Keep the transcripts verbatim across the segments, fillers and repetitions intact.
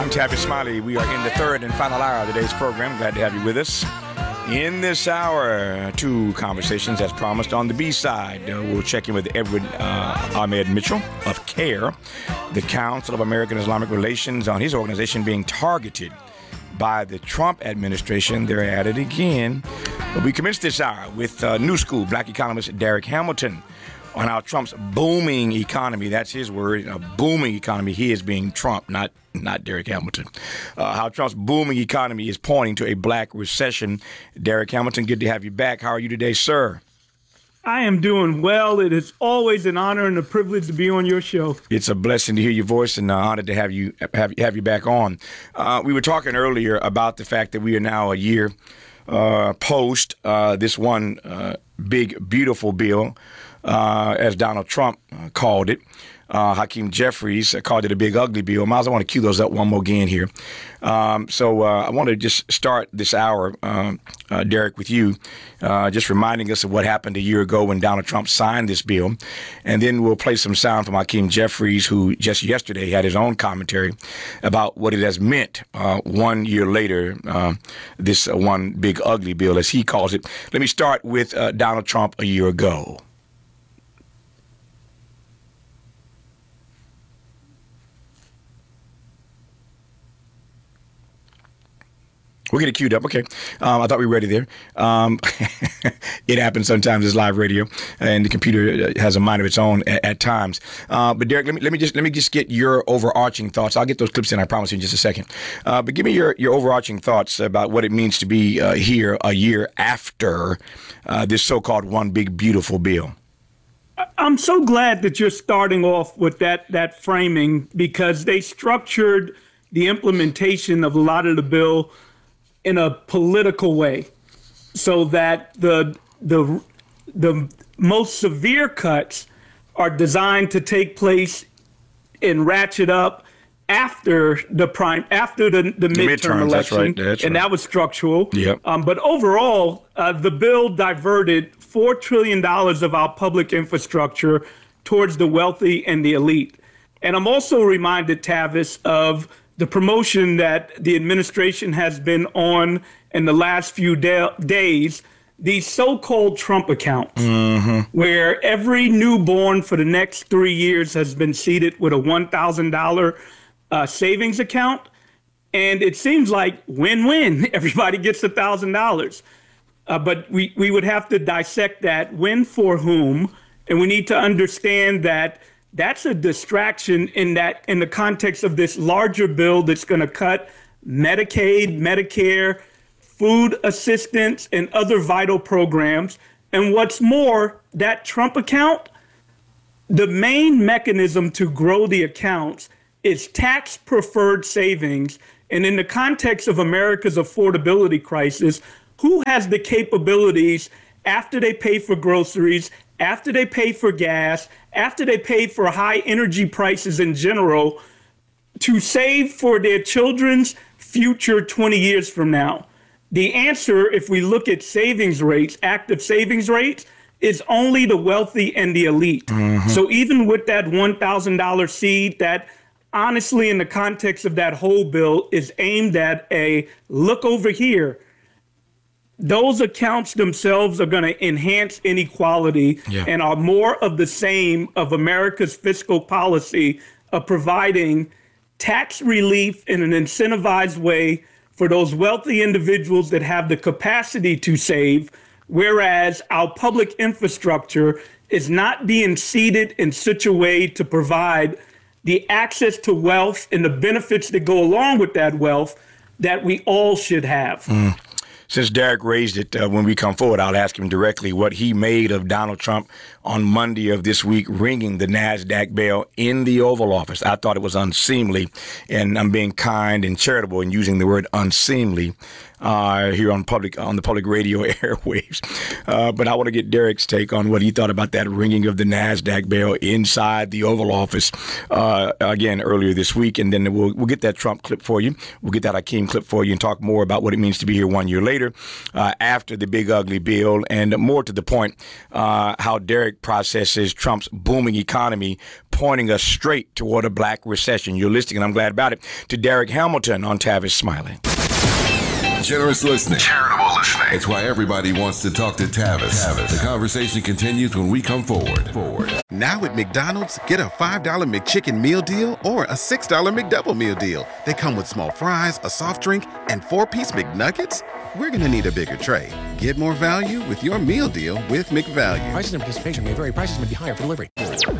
I'm Tavis Smiley. We are in the third and final hour of today's program. Glad to have you with us. In this hour, two conversations as promised. On the B side, uh, we'll check in with Edward uh, Ahmed Mitchell of CAIR, the Council of American Islamic Relations, on his organization being targeted by the Trump administration. They're at it again. But we commence this hour with uh, New School Black economist Derek Hamilton on how Trump's booming economy, that's his word, a booming economy. He is being Trump, not not Derek Hamilton. Uh, how Trump's booming economy is pointing to a black recession. Derek Hamilton, good to have you back. How are you today, sir? I am doing well. It is always an honor and a privilege to be on your show. It's a blessing to hear your voice and uh, honored to have you have, have you back on. Uh, we were talking earlier about the fact that we are now a year uh, post uh, this one uh, big, beautiful bill, uh, as Donald Trump uh, called it. Uh, Hakeem Jeffries called it a big, ugly bill. Miles, I want to cue those up one more again here. Um, so uh, I want to just start this hour, um, uh, Derek, with you, uh, just reminding us of what happened a year ago when Donald Trump signed this bill. And then we'll play some sound from Hakeem Jeffries, who just yesterday had his own commentary about what it has meant uh, one year later, uh, this uh, one big, ugly bill, as he calls it. Let me start with uh, Donald Trump a year ago. We'll get it queued up. Okay. Um, I thought we were ready there. Um, it happens sometimes. It's live radio, and the computer has a mind of its own at, at times. Uh, but Derek, let me let me just let me just get your overarching thoughts. I'll get those clips in, I promise you, in just a second. Uh, but give me your, your overarching thoughts about what it means to be uh, here a year after uh, this so-called one big beautiful bill. I'm so glad that you're starting off with that that framing, because they structured the implementation of a lot of the bill in a political way, so that the the the most severe cuts are designed to take place and ratchet up after the prime after the, the, the midterm election, that's right, that's and right. That was structural. Yep. Um, but overall, uh, the bill diverted four trillion dollars of our public infrastructure towards the wealthy and the elite. And I'm also reminded, Tavis, of the promotion that the administration has been on in the last few da- days, these so-called Trump accounts, mm-hmm. where every newborn for the next three years has been seated with a one thousand dollars uh, savings account. And it seems like win-win. Everybody gets one thousand dollars. Uh, but we, we would have to dissect that, win for whom, and we need to understand that that's a distraction in that in the context of this larger bill that's going to cut Medicaid, Medicare, food assistance, and other vital programs. And what's more, that Trump account, the main mechanism to grow the accounts is tax preferred savings. And in the context of America's affordability crisis, who has the capabilities after they pay for groceries, after they pay for gas, after they pay for high energy prices in general, to save for their children's future twenty years from now? The answer, if we look at savings rates, active savings rates, is only the wealthy and the elite. Mm-hmm. So even with that one thousand dollars seed that honestly, in the context of that whole bill, is aimed at a look over here, those accounts themselves are going to enhance inequality yeah. and are more of the same of America's fiscal policy of providing tax relief in an incentivized way for those wealthy individuals that have the capacity to save, whereas our public infrastructure is not being seeded in such a way to provide the access to wealth and the benefits that go along with that wealth that we all should have. Mm. Since Derek raised it, uh, when we come forward, I'll ask him directly what he made of Donald Trump on Monday of this week ringing the NASDAQ bell in the Oval Office. I thought it was unseemly, and I'm being kind and charitable in using the word unseemly. uh, here on public on the public radio airwaves. Uh, but I want to get Derek's take on what he thought about that ringing of the NASDAQ bell inside the Oval Office uh, again earlier this week. And then we'll, we'll get that Trump clip for you. We'll get that Akeem clip for you and talk more about what it means to be here one year later uh, after the big ugly bill, and more to the point, uh, how Derek processes Trump's booming economy, pointing us straight toward a black recession. You're listening, and I'm glad about it, to Derek Hamilton on Tavis Smiley. Generous listening. Charitable listening. It's why everybody wants to talk to Tavis. Tavis. The conversation continues when we come forward. Forward. Now at McDonald's, get a five dollar McChicken meal deal or a six dollar McDouble meal deal. They come with small fries, a soft drink, and four-piece McNuggets. We're going to need a bigger tray. Get more value with your meal deal with McValue. Prices and participation may vary. Prices may be higher for delivery.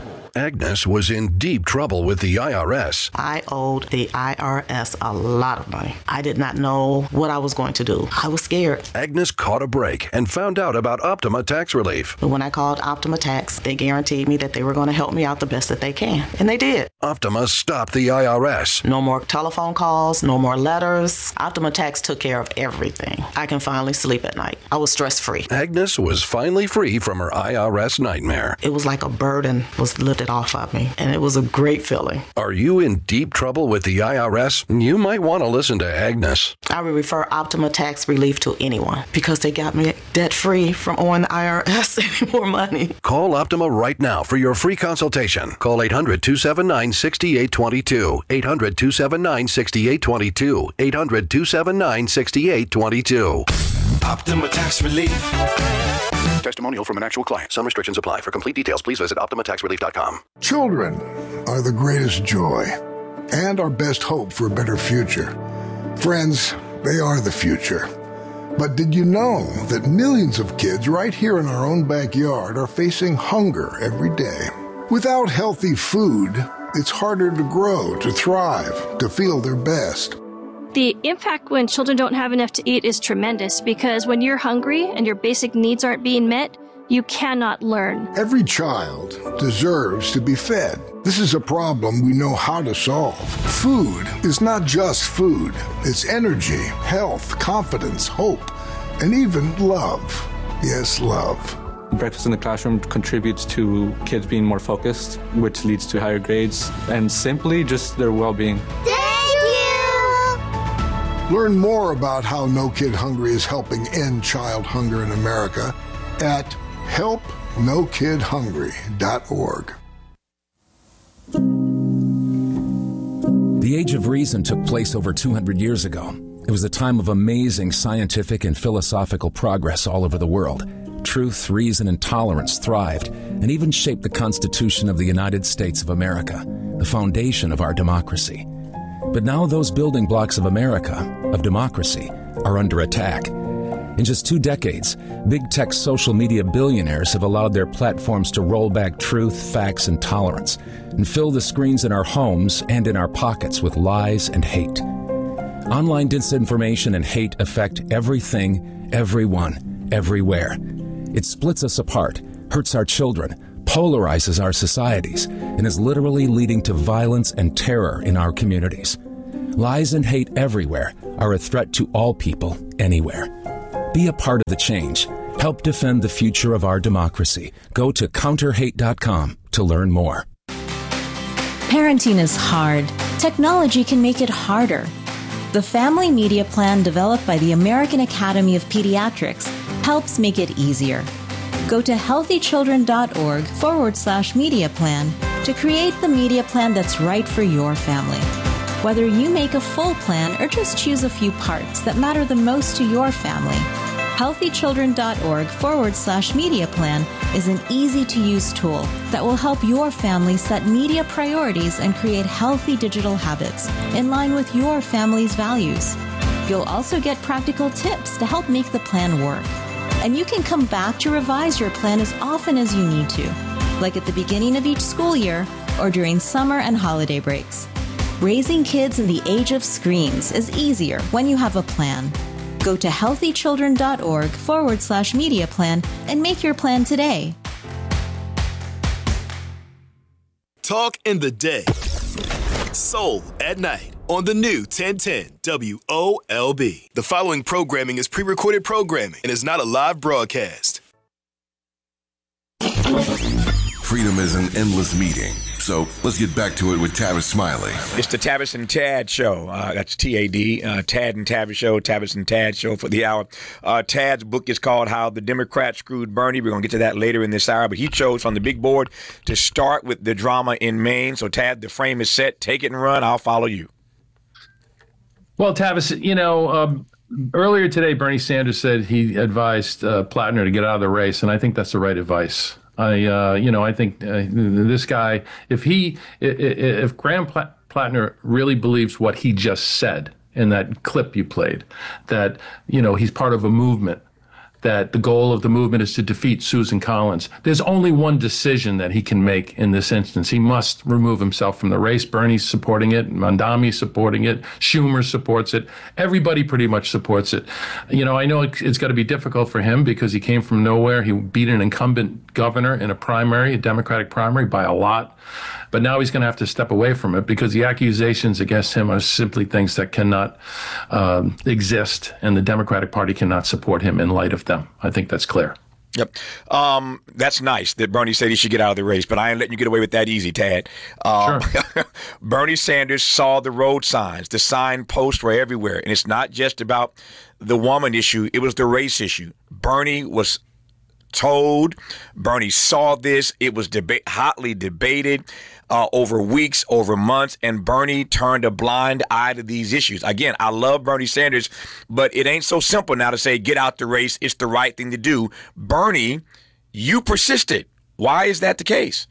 Agnes was in deep trouble with the I R S. I owed the I R S a lot of money. I did not know what I was going to do. I was scared. Agnes caught a break and found out about Optima Tax Relief. But when I called Optima Tax, they guaranteed me that they were going to help me out the best that they can. And they did. Optima stopped the I R S. No more telephone calls, no more letters. Optima Tax took care of everything. I can finally sleep at night. I was stress-free. Agnes was finally free from her I R S nightmare. It was like a burden was lifted off of me, and it was a great feeling. Are you in deep trouble with the I R S? You might want to listen to Agnes. I would refer Optima Tax Relief to anyone because they got me debt-free from owing the I R S any more money. Call Optima right now for your free consultation. Call eight hundred, two seven nine, six eight two two. eight hundred, two seven nine, six eight two two. eight hundred, two seven nine, six eight two two. Optima Tax Relief. Testimonial from an actual client. Some restrictions apply. For complete details, please visit optima tax relief dot com. Children are the greatest joy and our best hope for a better future. Friends, they are the future. But did you know that millions of kids right here in our own backyard are facing hunger every day? Without healthy food, it's harder to grow, to thrive, to feel their best. The impact when children don't have enough to eat is tremendous because when you're hungry and your basic needs aren't being met, you cannot learn. Every child deserves to be fed. This is a problem we know how to solve. Food is not just food. It's energy, health, confidence, hope, and even love. Yes, love. Breakfast in the classroom contributes to kids being more focused, which leads to higher grades, and simply just their well-being. Learn more about how No Kid Hungry is helping end child hunger in America at help no kid hungry dot org. The Age of Reason took place over two hundred years ago. It was a time of amazing scientific and philosophical progress all over the world. Truth, reason, and tolerance thrived and even shaped the Constitution of the United States of America, the foundation of our democracy. But now those building blocks of America, of democracy, are under attack. In just two decades, big tech social media billionaires have allowed their platforms to roll back truth, facts, and tolerance, and fill the screens in our homes and in our pockets with lies and hate. Online disinformation and hate affect everything, everyone, everywhere. It splits us apart, hurts our children, polarizes our societies, and is literally leading to violence and terror in our communities. Lies and hate everywhere are a threat to all people, anywhere. Be a part of the change. Help defend the future of our democracy. Go to counter hate dot com to learn more. Parenting is hard. Technology can make it harder. The Family Media Plan developed by the American Academy of Pediatrics helps make it easier. Go to healthychildren.org forward slash media plan to create the media plan that's right for your family. Whether you make a full plan or just choose a few parts that matter the most to your family, healthychildren.org forward slash media plan is an easy-to-use tool that will help your family set media priorities and create healthy digital habits in line with your family's values. You'll also get practical tips to help make the plan work. And you can come back to revise your plan as often as you need to, like at the beginning of each school year or during summer and holiday breaks. Raising kids in the age of screens is easier when you have a plan. Go to healthychildren.org forward slash media plan and make your plan today. Talk in the day. Soul at night. on the new ten ten W O L B. The following programming is pre-recorded programming and is not a live broadcast. Freedom is an endless meeting. So let's get back to it with Tavis Smiley. It's the Tavis and Tad Show. Uh, that's T A D, uh, Tad and Tavis Show, Tavis and Tad Show for the hour. Uh, Tad's book is called How the Democrats Screwed Bernie. We're going to get to that later in this hour. But he chose on the big board to start with the drama in Maine. So, Tad, the frame is set. Take it and run. I'll follow you. Well, Tavis, you know, um, earlier today, Bernie Sanders said he advised uh, Plattner to get out of the race, and I think that's the right advice. I, uh, you know, I think uh, this guy, if he, if Graham Plattner really believes what he just said in that clip you played, that, you know, he's part of a movement, that the goal of the movement is to defeat Susan Collins, there's only one decision that he can make in this instance. He must remove himself from the race. Bernie's supporting it. Mondami's supporting it. Schumer supports it. Everybody pretty much supports it. You know, I know it, it's got to be difficult for him because he came from nowhere. He beat an incumbent governor in a primary, a Democratic primary, by a lot. But now he's going to have to step away from it because the accusations against him are simply things that cannot um, exist, and the Democratic Party cannot support him in light of them. I think that's clear. Yep. Um, that's nice that Bernie said he should get out of the race, but I ain't letting you get away with that easy, Tad. Um, sure. Bernie Sanders saw the road signs. The signposts were everywhere. And it's not just about the woman issue. It was the race issue. Bernie was told. Bernie saw this. It was deba- hotly debated uh, over weeks, over months, and Bernie turned a blind eye to these issues. Again, I love Bernie Sanders, but it ain't so simple now to say, get out the race. It's the right thing to do. Bernie, you persisted. Why is that the case?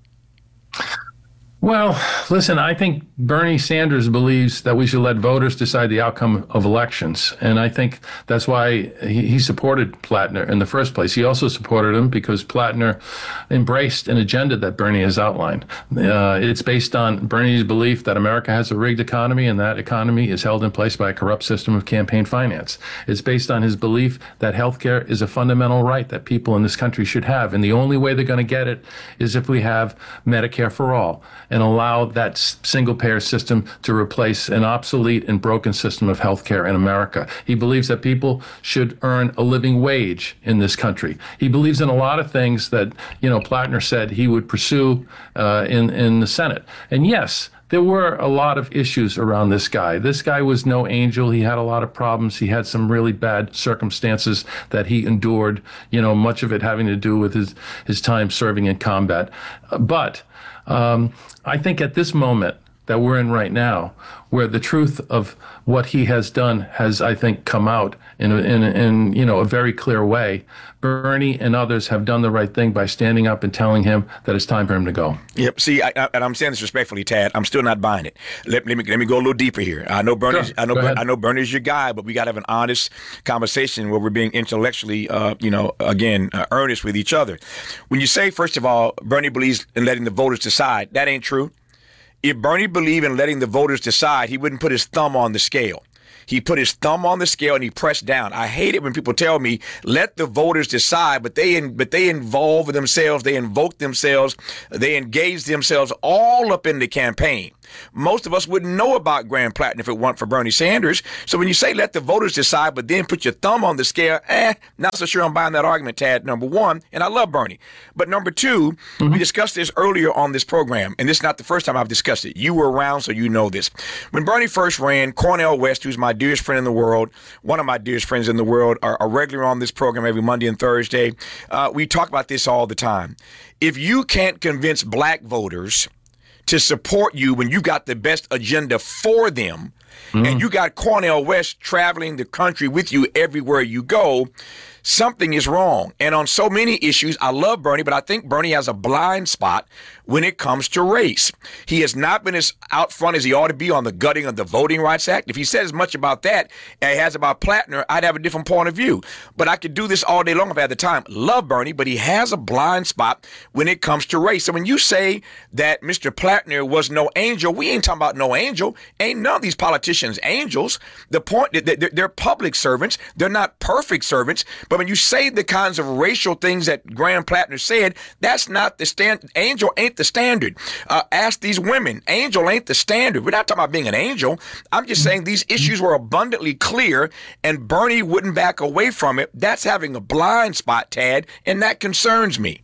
Well, listen, I think Bernie Sanders believes that we should let voters decide the outcome of elections. And I think that's why he, he supported Plattner in the first place. He also supported him because Plattner embraced an agenda that Bernie has outlined. Uh, it's based on Bernie's belief that America has a rigged economy and that economy is held in place by a corrupt system of campaign finance. It's based on his belief that health care is a fundamental right that people in this country should have. And the only way they're going to get it is if we have Medicare for all and allow that single-payer system to replace an obsolete and broken system of healthcare in America. He believes that people should earn a living wage in this country. He believes in a lot of things that, you know, Plattner said he would pursue uh, in, in the Senate. And yes, there were a lot of issues around this guy. This guy was no angel. He had a lot of problems. He had some really bad circumstances that he endured, you know, much of it having to do with his, his time serving in combat. But Um, I think at this moment that we're in right now, where the truth of what he has done has, I think, come out in, a, in, a, in you know, a very clear way, Bernie and others have done the right thing by standing up and telling him that it's time for him to go. Yep. See, I, I, and I'm saying this respectfully, Tad. I'm still not buying it. Let, let me let me go a little deeper here. I know Bernie's. Sure. I know. I know Bernie's your guy, but we got to have an honest conversation where we're being intellectually, uh, you know, again, uh, earnest with each other. When you say, first of all, Bernie believes in letting the voters decide, that ain't true. If Bernie believed in letting the voters decide, he wouldn't put his thumb on the scale. He put his thumb on the scale and he pressed down. I hate it when people tell me, let the voters decide, but they in, but they involve themselves, they invoke themselves, they engage themselves all up in the campaign. Most of us wouldn't know about Graham Plattner if it weren't for Bernie Sanders. So when you say let the voters decide, but then put your thumb on the scale, eh, not so sure I'm buying that argument, Tad, number one. And I love Bernie. But number two, mm-hmm. we discussed this earlier on this program, and this is not the first time I've discussed it. You were around, so you know this. When Bernie first ran, Cornel West, who's my dearest friend in the world, one of my dearest friends in the world, are, are regular on this program every Monday and Thursday. Uh, we talk about this all the time. If you can't convince black voters to support you when you got the best agenda for them, mm. and you got Cornel West traveling the country with you everywhere you go, something is wrong. And on so many issues, I love Bernie, but I think Bernie has a blind spot when it comes to race. He has not been as out front as he ought to be on the gutting of the Voting Rights Act. If he said as much about that as he has about Plattner, I'd have a different point of view. But I could do this all day long if I had the time. Love Bernie, but he has a blind spot when it comes to race. So when you say that Mister Plattner was no angel, we ain't talking about no angel. Ain't none of these politicians angels. The point, they're public servants. They're not perfect servants, but But when you say the kinds of racial things that Graham Plattner said, that's not the stand. Angel ain't the standard. Uh, ask these women. Angel ain't the standard. We're not talking about being an angel. I'm just saying these issues were abundantly clear, and Bernie wouldn't back away from it. That's having a blind spot, Tad, and that concerns me.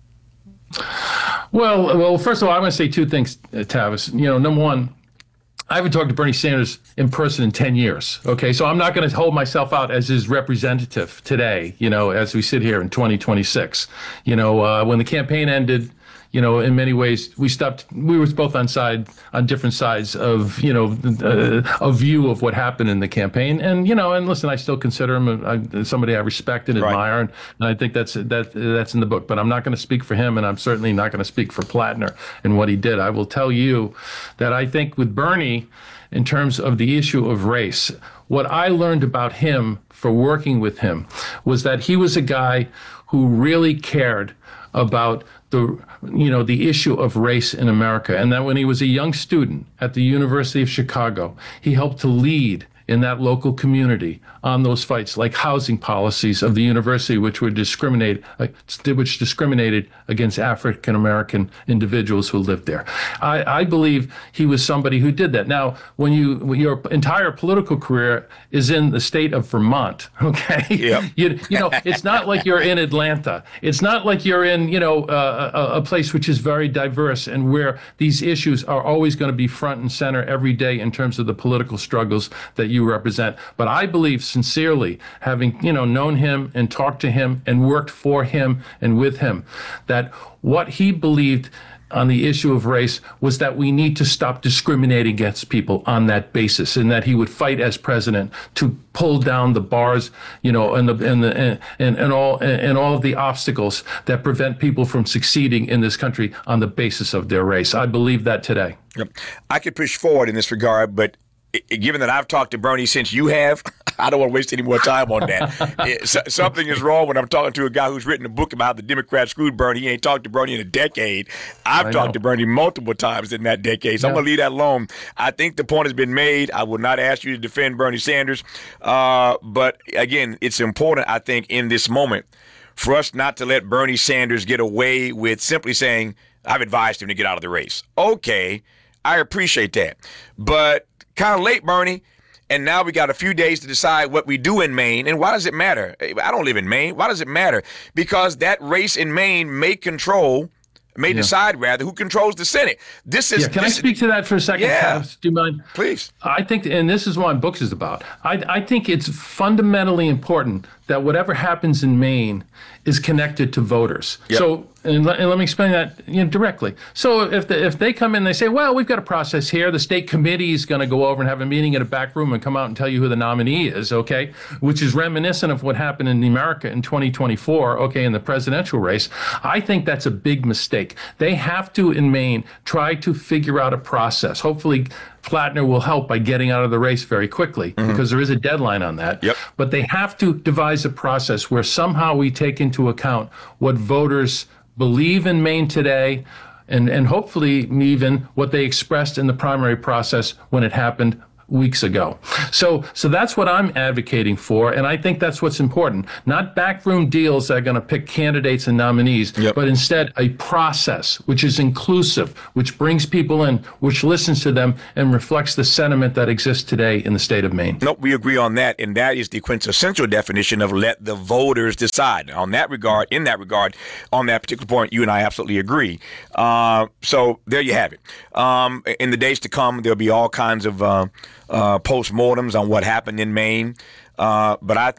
Well, well, first of all, I want to say two things, uh, Tavis. You know, number one, I haven't talked to Bernie Sanders in person in ten years. Okay, so I'm not going to hold myself out as his representative today, you know, as we sit here in twenty twenty-six. You know, uh, when the campaign ended, you know, in many ways, we stopped. We were both on side, on different sides of, you know, uh, a view of what happened in the campaign. And you know, and listen, I still consider him a, a, somebody I respect and admire, right. and, and I think that's that that's in the book. But I'm not going to speak for him, and I'm certainly not going to speak for Plattner and what he did. I will tell you that I think with Bernie, in terms of the issue of race, what I learned about him for working with him was that he was a guy who really cared about the, you know, the issue of race in America. And that when he was a young student at the University of Chicago, he helped to lead in that local community on those fights, like housing policies of the university, which would discriminate, uh, which discriminated against African American individuals who lived there. I, I believe he was somebody who did that. Now, when you when your entire political career is in the state of Vermont, okay, yep. you you know, it's not like you're in Atlanta. It's not like you're in, you know, uh, a, a place which is very diverse and where these issues are always going to be front and center every day in terms of the political struggles that you represent. But I believe sincerely, having, you know, known him and talked to him and worked for him and with him, that what he believed on the issue of race was that we need to stop discriminating against people on that basis, and that he would fight as president to pull down the bars, you know, and the and the and, and, and all and all of the obstacles that prevent people from succeeding in this country on the basis of their race. I believe that today. Yep. I could push forward in this regard, but given that I've talked to Bernie since you have, I don't want to waste any more time on that. it, so, something is wrong when I'm talking to a guy who's written a book about how the Democrats screwed Bernie. He ain't talked to Bernie in a decade. I've I talked know. to Bernie multiple times in that decade, so yeah. I'm going to leave that alone. I think the point has been made. I will not ask you to defend Bernie Sanders. Uh, but, again, it's important, I think, in this moment for us not to let Bernie Sanders get away with simply saying, I've advised him to get out of the race. Okay, I appreciate that. But kind of late, Bernie, and now we got a few days to decide what we do in Maine. And why does it matter? I don't live in Maine. Why does it matter? Because that race in Maine may control, may yeah. decide rather, who controls the Senate. This is. Yeah, can this, I speak to that for a second? Yeah. Cass? Do you mind? Please. I think, and this is what my book is about. I, I think it's fundamentally important that whatever happens in Maine is connected to voters. Yep. So, and let, and let me explain that, you know, directly. So if the, if they come in, they say, well, we've got a process here. The state committee is going to go over and have a meeting in a back room and come out and tell you who the nominee is, okay, which is reminiscent of what happened in America in twenty twenty-four, okay, in the presidential race. I think that's a big mistake. They have to, in Maine, try to figure out a process. Hopefully, Plattner will help by getting out of the race very quickly, mm-hmm. because there is a deadline on that. Yep. But they have to devise a process where somehow we take into account what voters believe in Maine today, and, and hopefully even what they expressed in the primary process when it happened weeks ago. So so that's what I'm advocating for, and I think that's what's important. Not backroom deals that are going to pick candidates and nominees, yep. but instead a process which is inclusive, which brings people in, which listens to them, and reflects the sentiment that exists today in the state of Maine. Nope, we agree on that, and that is the quintessential definition of let the voters decide. On that regard, in that regard, on that particular point, you and I absolutely agree. Uh, so there you have it. Um, in the days to come, there'll be all kinds of uh, uh, post-mortems on what happened in Maine. Uh, but I